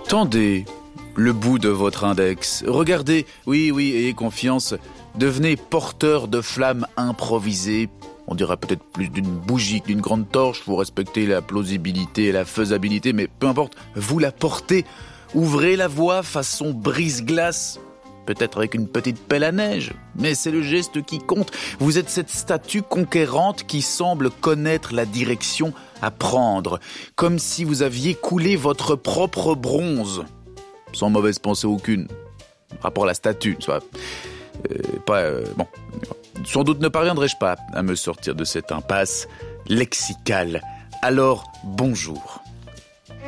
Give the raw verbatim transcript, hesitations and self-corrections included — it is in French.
Tendez le bout de votre index. Regardez, oui, oui, ayez confiance. Devenez porteur de flammes improvisées. On dira peut-être plus d'une bougie que d'une grande torche. Vous respectez la plausibilité et la faisabilité, mais peu importe, vous la portez. Ouvrez la voie façon brise-glace. Peut-être avec une petite pelle à neige, mais c'est le geste qui compte. Vous êtes cette statue conquérante qui semble connaître la direction à prendre, comme si vous aviez coulé votre propre bronze, sans mauvaise pensée aucune. Rapport à la statue, soit euh, pas euh, bon. Sans doute ne parviendrai-je pas à me sortir de cette impasse lexicale. Alors bonjour.